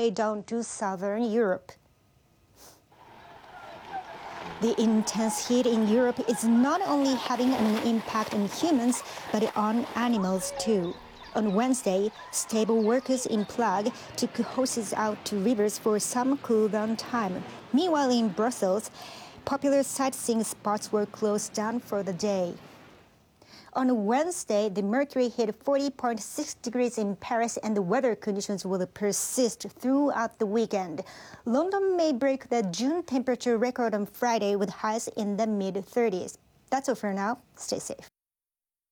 UK down to southern Europe. The intense heat in Europe is not only having an impact on humans, but on animals too. On Wednesday, stable workers in Prague took horses out to rivers for some cool-down time. Meanwhile, in Brussels, popular sightseeing spots were closed down for the day. On Wednesday, the mercury hit 40.6 degrees in Paris and the weather conditions will persist throughout the weekend. London may break the June temperature record on Friday with highs in the mid-30s. That's all for now. Stay safe.